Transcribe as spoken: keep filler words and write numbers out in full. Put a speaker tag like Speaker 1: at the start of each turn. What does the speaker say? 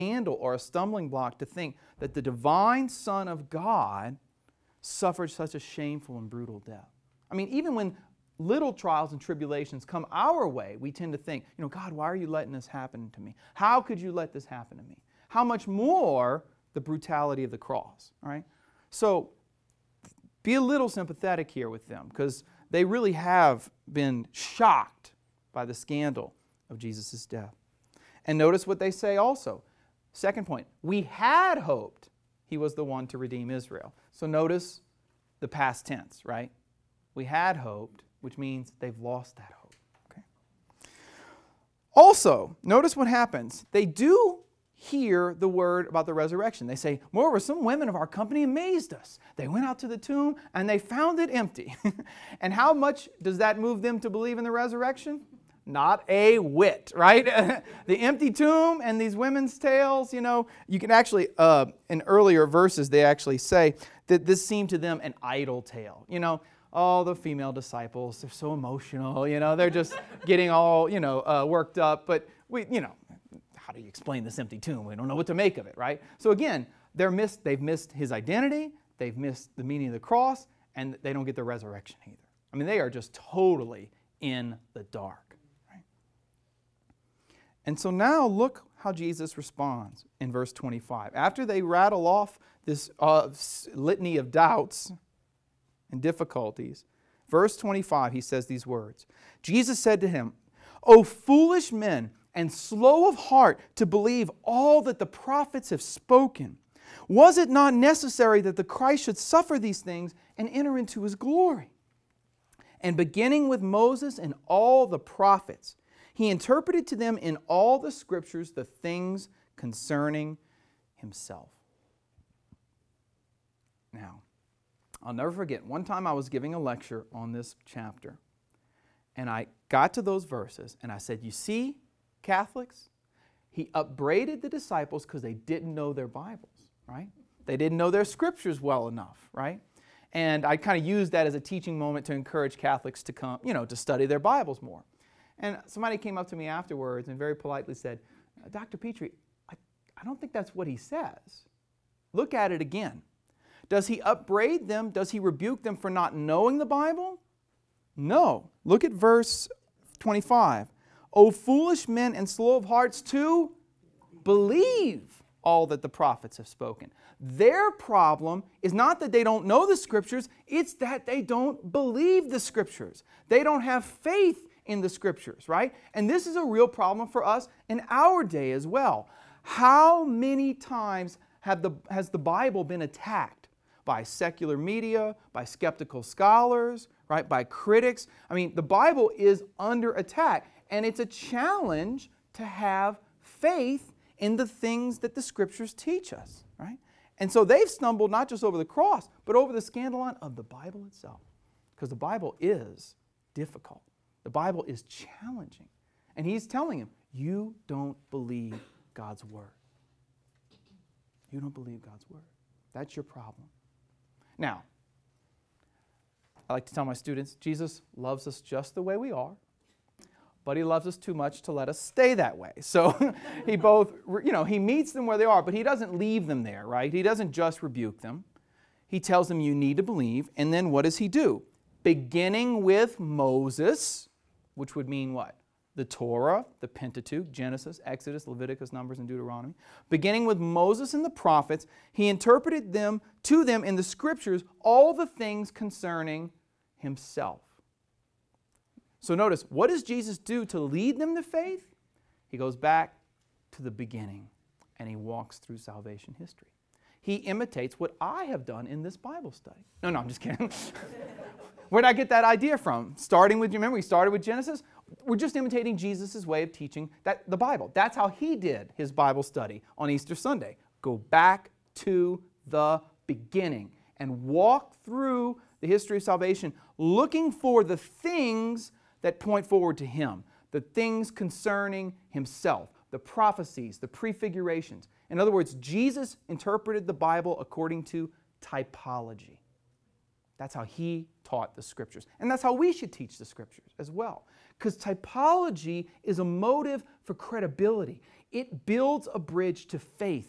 Speaker 1: handle or a stumbling block to think that the divine Son of God suffered such a shameful and brutal death. I mean, even when little trials and tribulations come our way, we tend to think, you know, God, why are you letting this happen to me? How could you let this happen to me? How much more the brutality of the cross, all right? So be a little sympathetic here with them, because they really have been shocked by the scandal of Jesus' death. And notice what they say also. Second point, we had hoped He was the one to redeem Israel. So notice the past tense, right? We had hoped, which means they've lost that hope. Okay. Also, notice what happens. They do hear the word about the resurrection. They say, moreover, some women of our company amazed us. They went out to the tomb and they found it empty. And how much does that move them to believe in the resurrection? Not a whit, right? The empty tomb and these women's tales, you know, you can actually, uh, in earlier verses, they actually say that this seemed to them an idle tale. You know, oh, the female disciples, they're so emotional, you know, they're just getting all, you know, uh, worked up. But we, you know, how do you explain this empty tomb? We don't know what to make of it, right? So again, they're missed, they've missed His identity, they've missed the meaning of the cross, and they don't get the resurrection either. I mean, they are just totally in the dark. And so now look how Jesus responds in verse twenty-five. After they rattle off this uh, litany of doubts and difficulties, verse twenty-five, He says these words. Jesus said to him, O foolish men, and slow of heart to believe all that the prophets have spoken. Was it not necessary that the Christ should suffer these things and enter into His glory? And beginning with Moses and all the prophets, He interpreted to them in all the Scriptures the things concerning Himself. Now, I'll never forget, one time I was giving a lecture on this chapter, and I got to those verses, and I said, you see, Catholics, He upbraided the disciples because they didn't know their Bibles, right? They didn't know their Scriptures well enough, right? And I kind of used that as a teaching moment to encourage Catholics to come, you know, to study their Bibles more. And somebody came up to me afterwards and very politely said, Doctor Petrie, I, I don't think that's what he says. Look at it again. Does he upbraid them? Does he rebuke them for not knowing the Bible? No. Look at verse twenty-five. O foolish men and slow of hearts to believe all that the prophets have spoken. Their problem is not that they don't know the Scriptures, it's that they don't believe the Scriptures. They don't have faith in the Scriptures, right? And this is a real problem for us in our day as well. How many times have the, has the Bible been attacked by secular media, by skeptical scholars, right, by critics? I mean, the Bible is under attack, and it's a challenge to have faith in the things that the Scriptures teach us, right? And so they've stumbled not just over the cross, but over the scandalon of the Bible itself, because the Bible is difficult. The Bible is challenging. And He's telling him, you don't believe God's Word. You don't believe God's Word. That's your problem. Now, I like to tell my students, Jesus loves us just the way we are, but He loves us too much to let us stay that way. So He both, you know, He meets them where they are, but He doesn't leave them there, right? He doesn't just rebuke them. He tells them you need to believe, and then what does He do? Beginning with Moses, which would mean what? The Torah, the Pentateuch, Genesis, Exodus, Leviticus, Numbers, and Deuteronomy. Beginning with Moses and the prophets, He interpreted them to them in the Scriptures all the things concerning Himself. So notice, what does Jesus do to lead them to faith? He goes back to the beginning and He walks through salvation history. He imitates what I have done in this Bible study. No, no, I'm just kidding. Where did I get that idea from? Starting with, remember, we started with Genesis? We're just imitating Jesus' way of teaching that, the Bible. That's how He did His Bible study on Easter Sunday. Go back to the beginning and walk through the history of salvation looking for the things that point forward to Him, the things concerning Himself, the prophecies, the prefigurations. In other words, Jesus interpreted the Bible according to typology. That's how He taught the Scriptures. And that's how we should teach the Scriptures as well. Because typology is a motive for credibility. It builds a bridge to faith